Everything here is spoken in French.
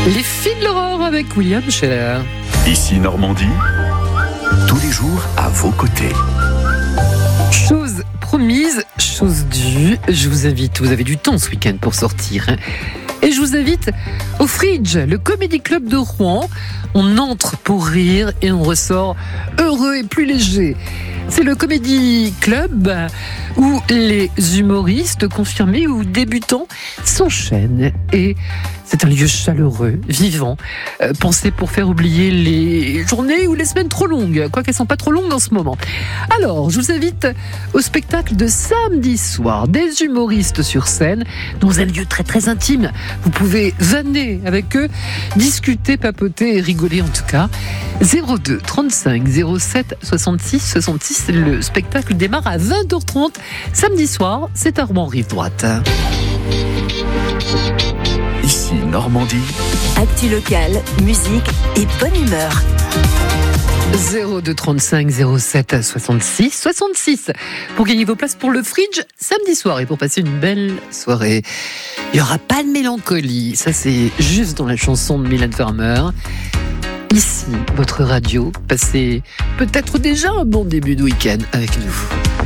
Les filles de l'aurore avec William Scheller. Ici Normandie, tous les jours à vos côtés. Chose promise, chose due. Je vous invite, vous avez du temps ce week-end pour sortir. Et je vous invite au Fridge, le Comedy Club de Rouen. On entre pour rire et on ressort heureux et plus léger. C'est le Comedy Club où les humoristes confirmés ou débutants s'enchaînent. Et c'est un lieu chaleureux, vivant, pensé pour faire oublier les journées ou les semaines trop longues, quoique elles ne sont pas trop longues en ce moment. Alors, je vous invite au spectacle de samedi soir, des humoristes sur scène, dans un lieu très très intime. Vous pouvez vanner avec eux, discuter, papoter et rigoler en tout cas. 02 35 07 66 66, le spectacle démarre à 20h30 samedi soir, c'est à Rouen rive droite. Ici Normandie. Actu locale, musique et bonne humeur. 02 35 07 66 66 pour gagner vos places pour le Fridge samedi soir et pour passer une belle soirée. Il n'y aura pas de mélancolie, ça c'est juste dans la chanson de Mylène Farmer. Ici, votre radio, passez peut-être déjà un bon début de week-end avec nous.